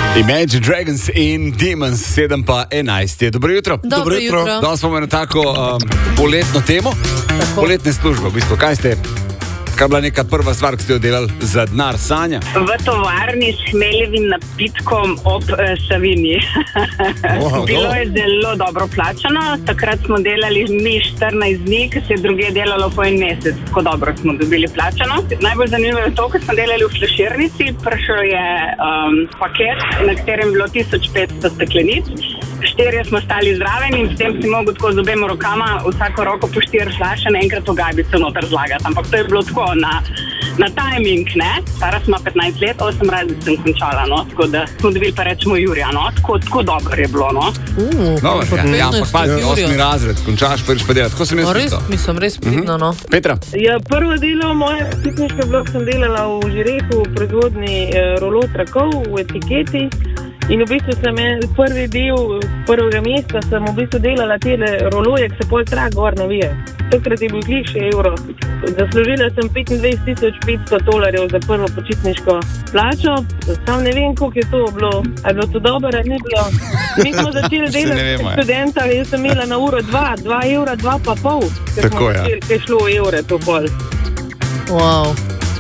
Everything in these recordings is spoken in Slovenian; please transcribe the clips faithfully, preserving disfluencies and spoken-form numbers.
Imagine Dragons in Demons, sedem pa enajst je. Dobro jutro. Dobro jutro. Danes smo imeli tako um, poletno temo, Tako. poletne službe. V bistvu, kaj ste, kaj je bila neka prva stvar, ki ste jo delali za denar, Sanja? V tovarni s hmeljevim napitkom ob uh, Savinji. Wow, Bilo no. je zelo dobro plačano. Takrat smo delali mi štirinajst dni, ki se je druge delalo po en mesec. Tako dobro smo dobili plačano. Najbolj zanimivo je to, ker smo delali v flaširnici. Prišel je um, paket, na katerem je bilo tisoč petsto steklenic. Štirje smo stali zraven in potem si mogel tako z obema rokama vsako roko po štiri flaše naenkrat v gajbico noter zlagati. Ampak to je bilo tako na, na timing, ne? Stara smo petnajst let, osem razred sem končala, no? Tako da smo dobili pa rečemo Jurija, no? Tako, tako dobro je bilo, no? Uh, Dobro, ja, ja, ampak pazi, osmi razred, končaš, prvič pa delati. Tako sem jaz No, res, isto. mislim, res pridno, no. Petra? Ja, prvo delo moje fitneške blok sem delala v Žireku, v proizvodni eh, rolo trakov, v etiketi. In v bistvu sem en- prvi del prvega mesta sem v bistvu delala tele roloje, ki se pol trak gor navije. Takrat je bil glih še evro. Zaslužila sem petindvajset tisoč petsto dolarjev za prvo počitniško plačo. Sam ne vem, koliko je to bilo. A je bilo to dobro, ali ni bilo? Mi smo začeli Saj ne delati vemo, ja. študenta, jaz sem imela na uro dva, dva evra, dva pa pol. Ker Tako, smo ja. začeli, ker je šlo v evre to pol. Wow.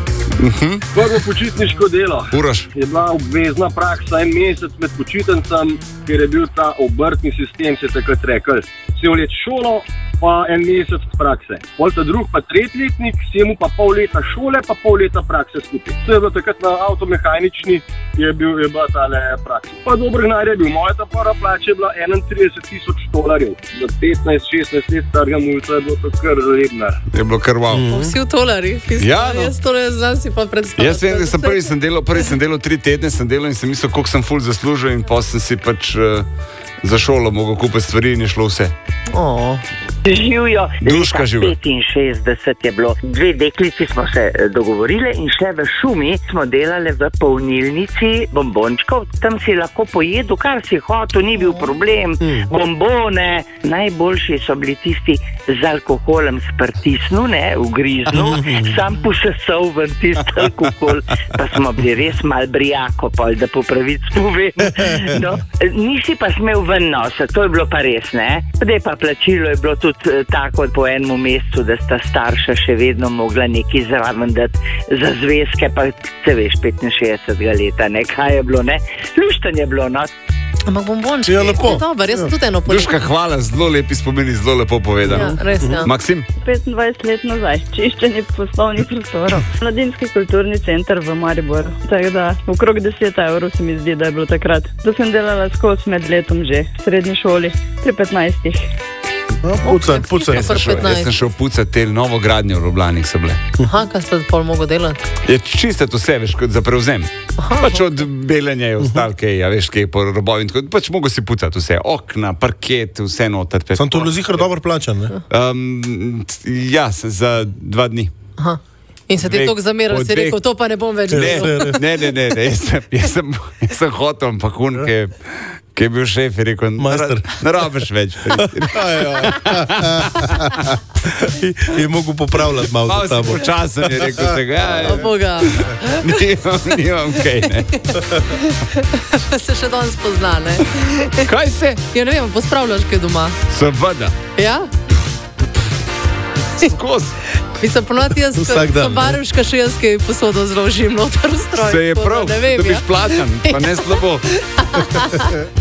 Prvo počitniško delo Uroš? je bila obvezna praksa en mesec med počitnicami, ker je bil ta obrtni sistem, se je takrat rekel. Vse let šolo, pa en mesec prakse. Pol ta drug, pa tretjletnik, vsemu pa pol leta šole, pa pol leta prakse skupaj. To je bilo takrat na avtomehanični, je, bil, je bila tale praksa. Pa dober denar je bil. Moja ta prva plača je bila enaintrideset tisoč dolarjev. Za petnajst šestnajst let starega mulca je bilo to kar rednar. Je bilo kar wow. Mm. Vsi v tolarji. Ja, no. Jaz tole znam si pa predstavljati. Jaz vem, da sem prvi sem delal, prvi sem delal tri tedne, sem delal in sem mislil, koliko sem ful zaslužil in pa sem si pač uh, za šolo mogel kupiti stvari in je šlo vse. Oh. Živijo. Duška živi. petinšestdeset je bilo. Dve deklici smo se eh, dogovorile in šle v šumi. Smo delali v polnilnici bombončkov. Tam si lahko pojedel, kar si hotel, ni bil problem. Bombone. Najboljši so bili tisti z alkoholem sprtisnu, ne, v griznu. Sam posesal ven tisti alkohol. Pa smo bili res mal brijako, pol, da po pravici povem. No, nisi pa smel ven nositi, to je bilo pa res, ne. Zdaj pa plačilo je bilo tudi tako po enem mesecu, da sta starša še vedno mogla nekaj zraven dati za zvezke, pa se veš, petinšestdesetega leta, ne, kaj je bilo, ne. Lušten je bilo, no. Ampak bombončki. Ja, lepo. Dobar, jaz sem tudi eno Duška, hvala, zelo lepi spomini, zelo lepo povedano. Ja, res, ja. Maksim? petindvajset let nazaj, čiščenje poslovnih prostorov. Mladinski kulturni center v Mariboru. Tako da, okrog deset evrov se mi zdi, da je bilo takrat. To sem delala skozi med letom že, v srednji šoli, pri petnajstih. No, pucaj, pucaj. Jaz sem šel, jaz sem šel pucati te novogradnje v Ljubljani, so bile. Aha, kaj ste pol mogo delati? Je čistiti vse, veš, kot za prevzem. Aha. Pač od belenja je ostal kaj, ja, veš, kaj po robovi in tako. Pač mogo si pucati vse, okna, parket, vse noter. Sam to bilo zihar dobro plačan, ne? Um, ja, s- za dva dni. Aha. In se ti Dve- toliko zameral, po si dveh- rekel, to pa ne bom več Ne, delal. ne, ne, ne, ne. Jaz, sem, jaz, sem, jaz sem hotel, ampak un, ki, ki je bil šef, je rekel, Majster. ne rabiš več. Je mogel popravljati malo Malo za si tabo. počasen, je rekel, tega, ja, O Boga, nimam, nimam kaj, ne. se še danes pozna, ne? Kaj se? Ja, ne vem, pospravljaš kaj doma. Seveda, Ja? skozi. Mislim, ponovadi jaz, Vsak dan, ko baruška še jaz, ki posodo zložim noter v stroj. Se je tako da prav, ne vem, da ja. biš plačan, pa ne slabo.